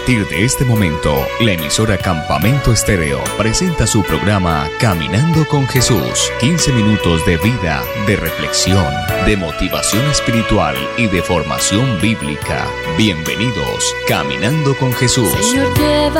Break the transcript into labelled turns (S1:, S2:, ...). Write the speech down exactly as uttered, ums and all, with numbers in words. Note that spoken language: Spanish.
S1: partir de este momento, la emisora Campamento Estéreo presenta su programa Caminando con Jesús. quince minutos de vida, de reflexión, de motivación espiritual y de formación bíblica. Bienvenidos, Caminando con Jesús.
S2: Señor, lleva